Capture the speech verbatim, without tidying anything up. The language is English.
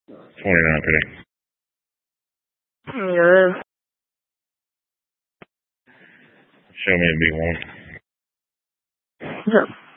twenty-nine today. Yeah. Show me a B one. Yeah.